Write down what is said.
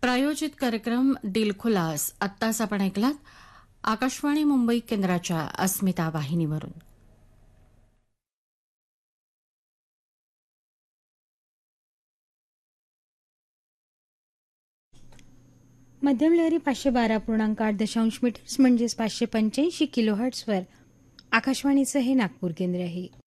प्रायोजित कार्यक्रम दिलखुलास आत्ताच आपण ऐकलात आकाशवाणी मुंबई केंद्राच्या अस्मिता वाहिनीवरून. मध्यम लहरी 512.8 मीटर्स म्हणजेच 585 किलोहर्ट्झवर आकाशवाणीचं हे नागपूर केंद्र आहे.